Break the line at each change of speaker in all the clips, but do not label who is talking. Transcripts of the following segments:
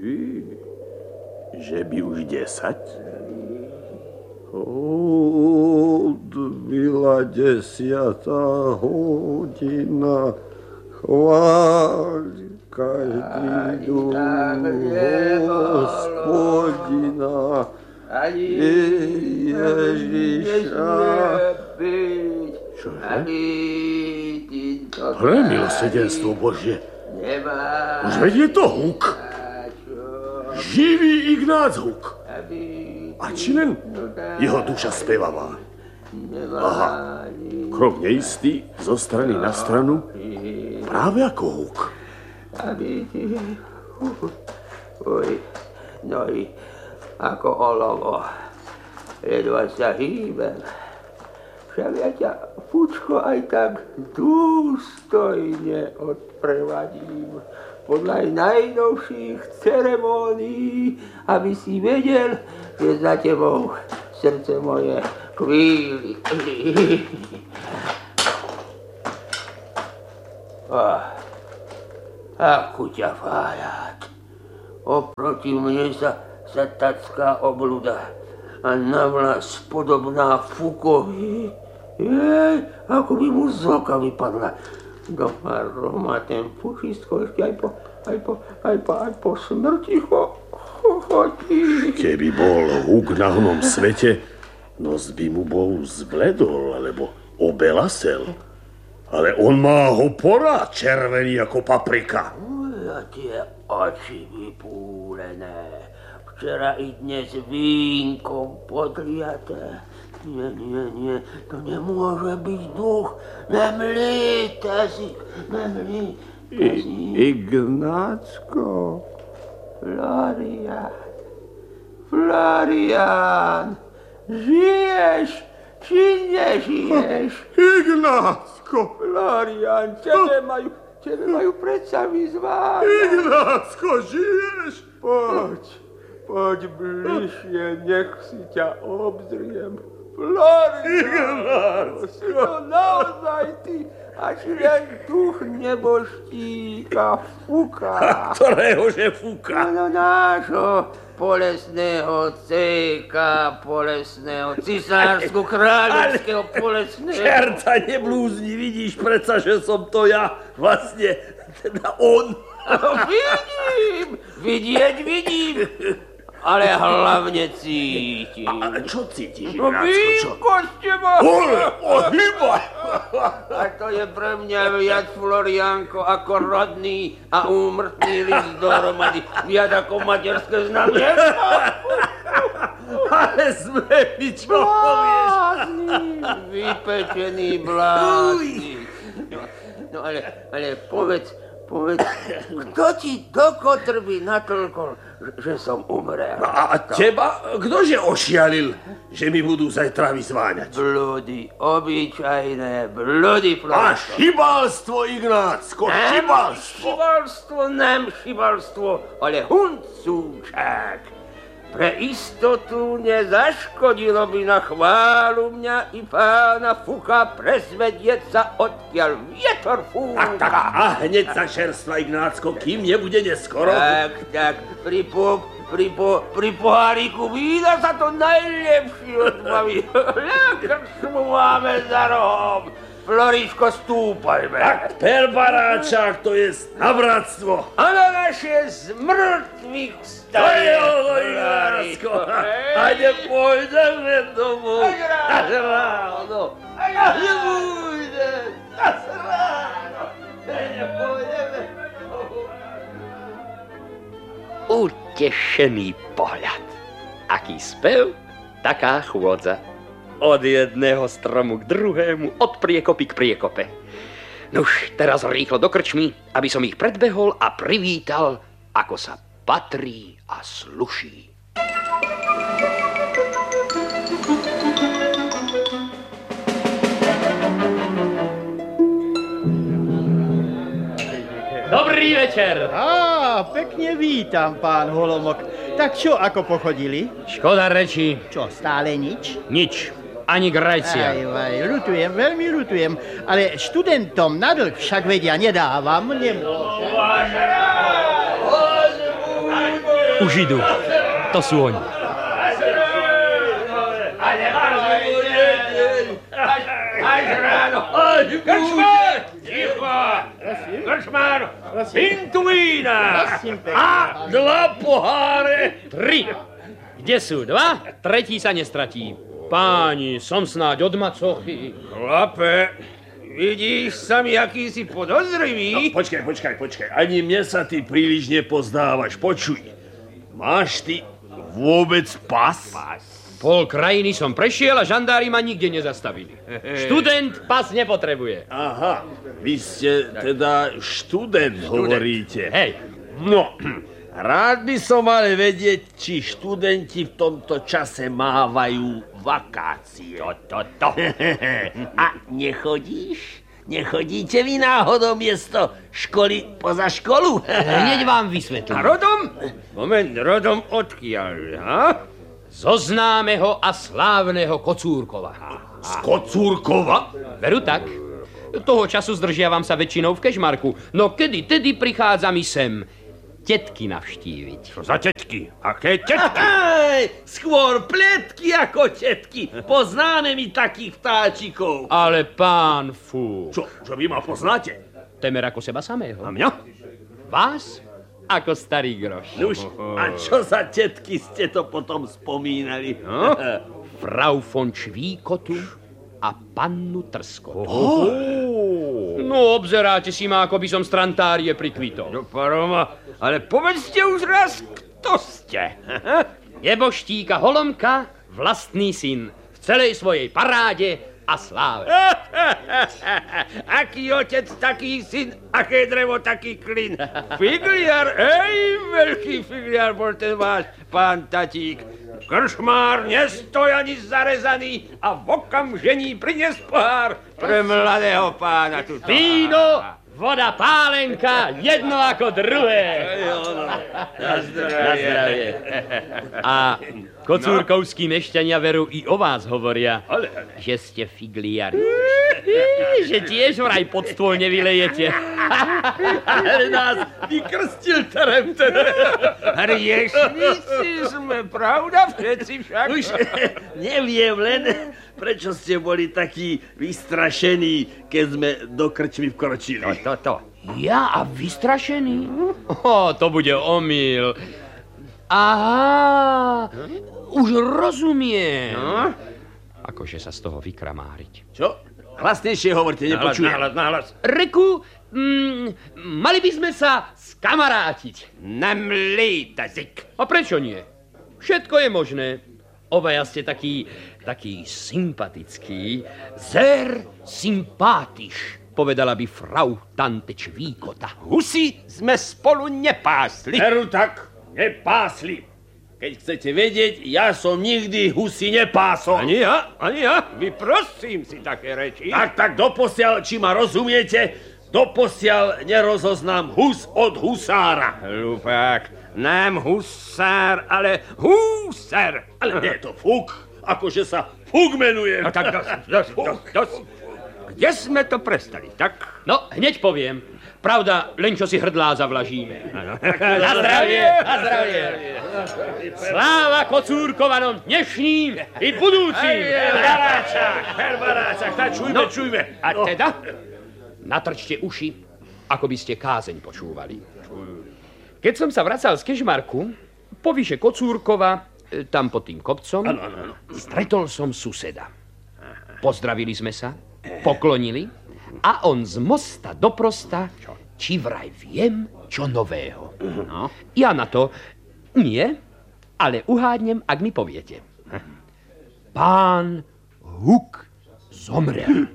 Že by už 10?
Odbila 10. hodina. Chváľ každý duch Hospodina. Ježiša.
Čože? Premilosedenstvo Božie. Už veď je to Huk. Živý Ignác Huk. A či len jeho duša spevavá. Aha, krok neistý zo strany na stranu, práve ako Huk.
No i ako olovo, ledva sa hýbem. Však ja ťa, Fučko, aj tak dôstojne odprevadím podľa aj najnovších ceremónií, aby si vedel, že za tebou srdce moje kvíli. Ako ťa fájať. Oproti mne sa tacká obluda a navlas podobná Fukovi. Jej, ako by mu z oka vypadla. Doma Roma ten Fučistko ešte aj po smrti chodí.
Keby bol Huk na hnom svete, nos by mu bol zbledol, alebo obelasel. Ale on má ho porad červený ako paprika.
A tie oči vypúlené. Včera i dnes vínkom podliaté. Nie, to nemôže byť duch. Nemlíte si.
Ignácko.
Florian, žiješ či nežiješ?
Ignácko.
Florian, tebe majú predsa vyzvať.
Ignácko, žiješ?
Poď bližšie, nech si ťa obzriem. Florian, si to naozaj ty, až len duch neboštíka Fuka.
Ktoréhože Fuka?
No nášho polesného céka, polesného cisársko-kráľovského polesného.
Čerta neblúzni, vidíš predsa, že som to ja, vlastne, teda on.
Vidím, ale hlavne cítim.
A čo cítiš,
No vínko z teba.
Ohýba!
A to je pre mňa viac, Florianko, ako rodný a úmrtný list dohromady. Viac ako materské znamienko.
Ale sme mi, čo povieš?
Vypečený blázni. No ale povedz, kto ti do kotrby natolkol, že som umrel?
A teba kdože ošialil, že mi budú zajtra vyzváňať?
Blúdy, obyčajné blúdy,
A
Florianko.
šibalstvo, Ignácko, šibalstvo.
Šibalstvo, ale huncúčák. Pre istotu nezaškodilo by na chválu mňa i pána Fuka presvedieť sa, odkiaľ vietor fúka.
A hneď sa čerstva, Ignácko, kým nebude neskoro.
Tak, pri poháriku vína sa to najlepšie odbaví. Krčmu máme za rohom. Floričko, stúpajme.
Tak per baráčák, to je na bratstvo.
A na naše zmrtvých
To
stane.
je ono, Ignácko. A nepôjdeme domov. Až ráno.
Utešený pohľad. Aký spev, taká chôdza. Od jedného stromu k druhému, od priekopy k priekope. Nuž, teraz rýchlo do krčmy, aby som ich predbehol a privítal, ako sa patrí a sluší.
Dobrý večer.
Pekne vítam, pán Holomok. Tak čo, ako pochodili?
Škoda reči.
Čo, stále nič?
Nič. Ani Grécia.
Ľutujem, veľmi ľutujem, ale študentom na dlh však vedia nedávam, nemôžem.
Už idú. To sú oni.
Až ráno. Krčmár! Ticho! Krčmár! Pintu vína! A 2 poháre!
3. Kde sú 2? Tretí sa nestratí. Páni, som snáď od macochy.
Chlape, vidíš sa mi, aký si podozrivý?
No, počkaj. Ani mne sa ty príliš nepozdávaš. Počuj, máš ty vôbec pas?
Pol krajiny som prešiel a žandári ma nikde nezastavili. Študent pas nepotrebuje.
Aha, vy ste teda študent, hovoríte.
Hej.
No, rád by som ale vedieť, či študenti v tomto čase mávajú vakácie.
To.
A nechodíš? Nechodíte vy náhodou miesto školy poza školu?
Hneď vám vysvetlím.
A rodom? Moment, rodom odkiaľ, ha?
Zo známeho a slávneho Kocúrkova.
Z Kocúrkova?
Veru tak. Toho času zdržiavam sa väčšinou v Kežmarku. No kedy tedy prichádza mi sem tetky navštíviť.
Čo za tetky? Aké tetky?
Aj, skôr pletky ako tetky. Poznáme mi takých vtáčikov.
Ale pán Fú.
Čo vy ma poznáte?
Temer ako seba samého.
A mňa?
Vás ako starý groš.
Nuž, a čo za tetky ste to potom spomínali?
No?
Frau von Čvíkotu a pannu Trskovú. No, obzeráte si ma, ako by som z Trantárie prikvitol.
Do paroma, ale povedzte už raz, kto ste?
Jeboštíka Holomka, vlastný syn, v celej svojej paráde a sláve.
Aký otec, taký syn, aké drevo, taký klin. Figliar, veľký figliar bol ten váš pán tatík. Krčmár nestoj ani zarezaný a v okamžení prinies pohár pre mladého pána.
Víno, voda, pálenka, jedno ako druhé.
Na zdravie.
A kocúrkovskí mešťania veru i o vás hovoria, že ste figliari. Že tiež vraj pod stôl nevylejete.
Ale nás vykrstil teremten.
Hriešnici sme, pravda? Všetci však.
Už neviem len, prečo ste boli takí vystrašení, keď sme do krčmy vkročili.
To.
Ja a vystrašený? To bude omyl. Aha, už rozumiem.
No?
Akože sa z toho vykramáriť.
Čo? Hlasnejšie hovorte, nepočujem.
Nahlas.
Reku, mali by sme sa skamarátiť.
Nemlý, tazik.
A prečo nie? Všetko je možné. Obaja ste taký sympatický. Sehr sympátisch, povedala by frau tante Čvíkota.
Husy sme spolu nepásli.
Veru tak, nepásli. Keď chcete vedieť, ja som nikdy husy nepásol.
Ani ja. Vyprosím si také reči.
Tak, doposiaľ, či ma rozumiete, doposiaľ nerozoznám hus od husára.
Hlupák, nám husár, ale húser.
Ale nie je to fuk, akože sa fuk menujem.
No tak dosť. Kde sme to prestali, tak?
No, hneď poviem. Pravda, len čo si hrdlá zavlažíme.
Na zdravie.
Sláva Kocúrkovanom dnešným i budúcim.
Herbaráčak, tak čujme.
A teda?
Natrčte uši, ako by ste kázeň počúvali. Keď som sa vracal z Kežmarku, po výše Kocúrkova, tam pod tým kopcom, stretol som suseda. Pozdravili sme sa, poklonili a on z mosta do prosta, či vraj viem, čo nového. No. Ja na to, nie, ale uhádnem, ak mi poviete. Pán Huk zomrel.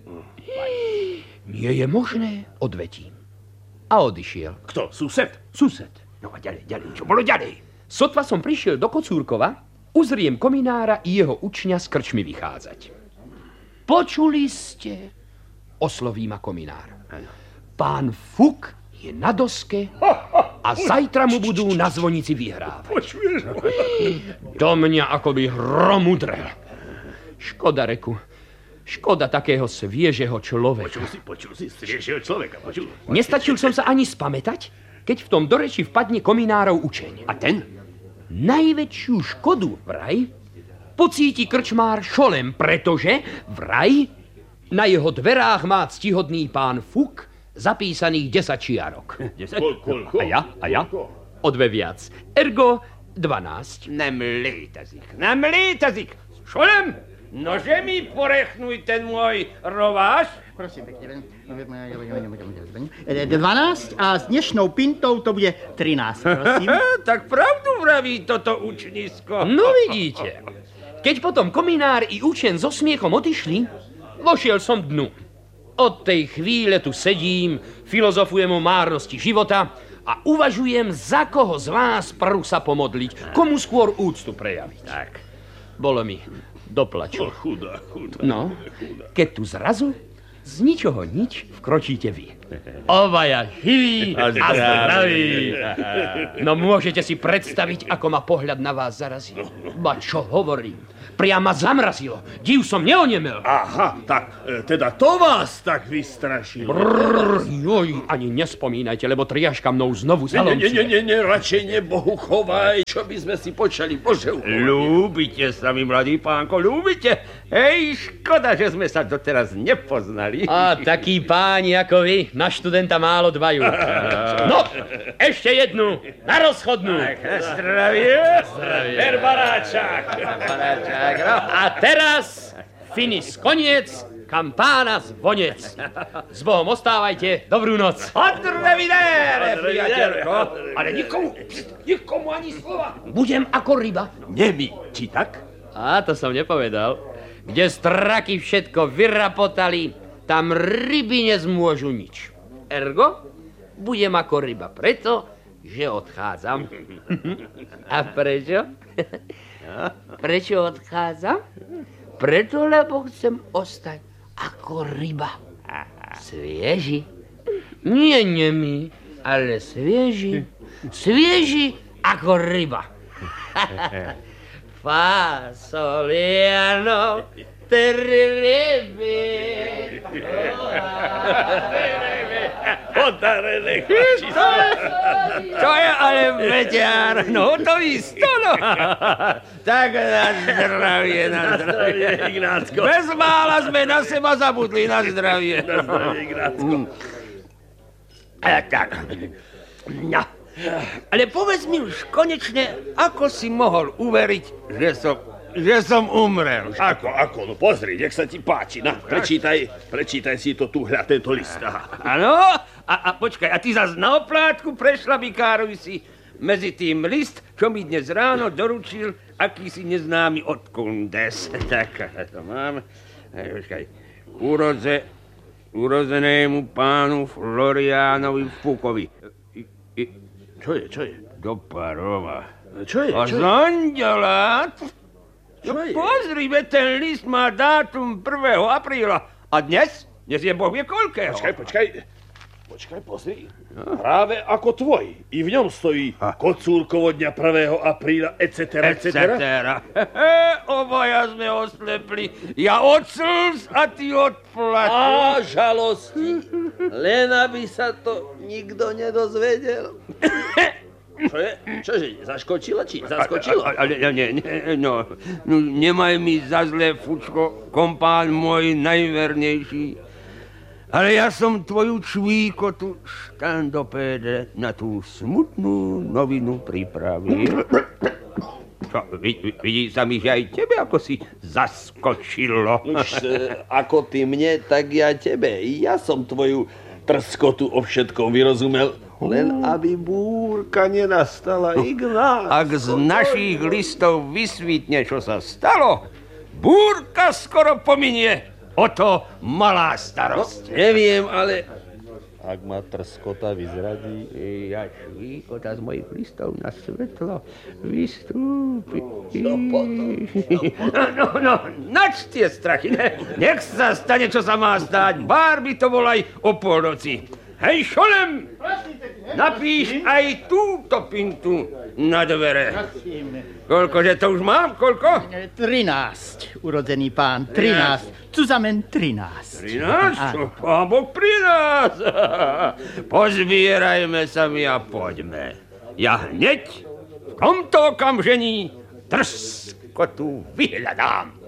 Nie je možné, odvetím. A odišiel.
Kto? Sused?
Sused.
No a ďalej, čo bolo ďalej?
Sotva som prišiel do Kocúrkova, uzriem kominára i jeho učňa z krčmy vychádzať. Počuli ste? Osloví ma kominár. Pán Fuk je na doske a zajtra mu budú na zvonici vyhrávať.
Počuješ?
Do mňa akoby hrom udrel. Škoda, reku. Škoda takého sviežeho človeka.
Počul si sviežeho človeka, počul.
Nestačil som sa ani spamätať, keď v tom do reči vpadne kominárov učeň.
A ten?
najväčšiu škodu vraj pocíti krčmár Šolem, pretože vraj na jeho dverách má ctihodný pán Fuk zapísaných 10 čiarok.
10?
Koľko?
A ja? O 2 viac. Ergo 12.
Namlítazik! Šolem, nože mi porechnuj ten môj rováš.
Prosím pekne. 12 a s dnešnou pintou to bude 13, prosím.
Tak pravdu vraví toto učnisko.
No vidíte. Keď potom kominár i učen so smiechom odišli, vošiel som dnu. Od tej chvíle tu sedím, filozofujem o márnosti života a uvažujem, za koho z vás prv sa pomodliť, komu skôr úctu prejaviť.
Tak.
Bolo mi doplačo.
Chudá.
No, keď tu zrazu z ničoho nič vkročíte vy. Obaja živí a zdraví. No môžete si predstaviť, ako ma pohľad na vás zarazil. Ba čo hovorím? Priam ma zamrazilo. Div som neonemel.
Aha, tak teda to vás tak vystrašilo.
Joj, ani nespomínajte, lebo triaška mnou znovu zalomčuje.
Nie, radšej nebohu chovaj, čo by sme si počali, Bože.
Ľúbite sa mi, mladý pánko, ľúbite? Hej, škoda, že sme sa doteraz nepoznali.
A takí páni ako vy na študenta málo dbajú. No, ešte jednu, na rozchodnú.
Na zdravie.
Ver baráčák.
A teraz finis koniec, kampána zvonec. S Bohom ostávajte, dobrú noc.
Odrevidere, priateľko. Ale nikomu ani slova.
Budem ako ryba.
Nemi, či tak?
A to som nepovedal. Kde straky všetko vyrapotali, tam ryby nezmôžu nič. Ergo, budem ako ryba preto, že odchádzam. A prečo? Prečo odchádzam? Preto, lebo chcem ostať ako ryba. Svieži. Nie nemý, ale svieži. Svieži ako ryba. Fasoliano, terribile.
Podarené
To je ale veďar, no to isto, no. Tak na zdravie, na zdravie.
Ignácko.
Bez mála sme na seba zabudli, na zdravie.
Na zdravie, Ignácko.
Tak. No. Ale povedz mi už konečne, ako si mohol uveriť, že som umrel.
Ako? No pozri, nech sa ti páči. Na, prečítaj si to tu, hľa, tento list.
Áno, a počkaj, a ty zas na oplátku prešlabikáruj si medzi tým list, čo mi dnes ráno doručil akýsi neznámy odkundes. Tak, to mám. Počkaj, urozenému pánu Floriánovi Fukovi.
Čo je?
Do Parova.
Čo je?
A zandelát?
Čo je?
Pozri, veď ten list má dátum 1. apríla. A dnes? Dnes je Boh vie koľkého.
Počkaj, pozri. Práve ako tvoj. I v ňom stojí Kocúrkovo dňa 1. apríla, etc.
Obaja sme oslepli. Ja od slz a ty od plaču.
A žalosti. Len aby sa to nikto nedozvedel. Čo je? Čože? Zaskočilo?
Ale nie, no, nemaj mi za zlé, Fučko, kompán môj najvernejší. Ale ja som tvoju čvíkotu štandopéde na tú smutnú novinu pripravil. Čo, vidí sa mi, že aj tebe ako si zaskočilo.
Už ako ty mne, tak ja tebe. Ja som tvoju trskotu o všetkom vyrozumel. Len aby búrka nenastala, Ignác.
Ak z našich listov vysvítne, čo sa stalo, búrka skoro pominie. O to malá starosť.
Neviem, ale ak ma trskota vyzradí...
Ja čvíkota z mojich listov na svetlo vystúpi. No, nač tie strachy, ne? Nech sa stane, čo sa má stáť. Bár by to bol aj o polnoci. Hej, Šolem, napíš aj túto pintu na dvere. Koľkože to už mám, koľko?
13, urodzený pán, 13. Zusammen 13.
13? Čo pán Boh pri nás? Pozbierajme sa mi a poďme. Ja hneď v V tomto okamžení trskotu vyhľadám.